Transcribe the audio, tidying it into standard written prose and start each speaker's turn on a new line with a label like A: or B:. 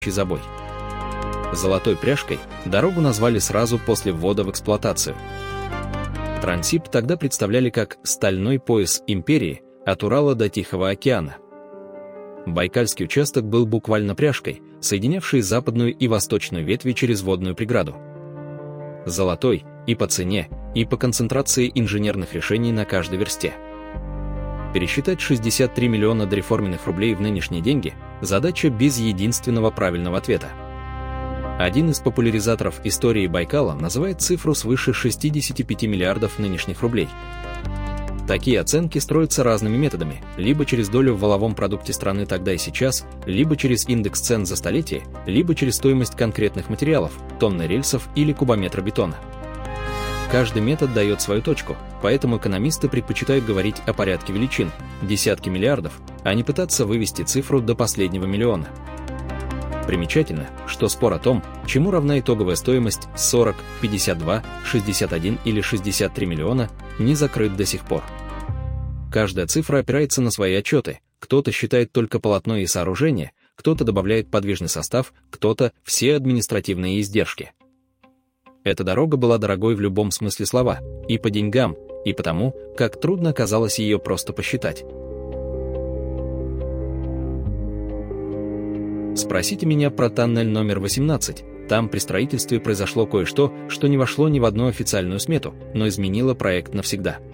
A: забой. Золотой пряжкой дорогу назвали сразу после ввода в эксплуатацию. Транссиб тогда представляли как стальной пояс империи от Урала до Тихого океана. Байкальский участок был буквально пряжкой, соединявшей западную и восточную ветви через водную преграду. Золотой и по цене, и по концентрации инженерных решений на каждой версте. Пересчитать 63 миллиона дореформенных рублей в нынешние деньги – задача без единственного правильного ответа. Один из популяризаторов истории Байкала называет цифру свыше 65 миллиардов нынешних рублей. Такие оценки строятся разными методами, либо через долю в валовом продукте страны тогда и сейчас, либо через индекс цен за столетие, либо через стоимость конкретных материалов, тонны рельсов или кубометра бетона. Каждый метод дает свою точку, поэтому экономисты предпочитают говорить о порядке величин, десятки миллиардов, а не пытаться вывести цифру до последнего миллиона. Примечательно, что спор о том, чему равна итоговая стоимость 40, 52, 61 или 63 миллиона, не закрыт до сих пор. Каждая цифра опирается на свои отчеты, кто-то считает только полотно и сооружение, кто-то добавляет подвижный состав, кто-то все административные издержки. Эта дорога была дорогой в любом смысле слова, и по деньгам, и потому, как трудно оказалось ее просто посчитать. Спросите меня про тоннель номер 18, там при строительстве произошло кое-что, что не вошло ни в одну официальную смету, но изменило проект навсегда.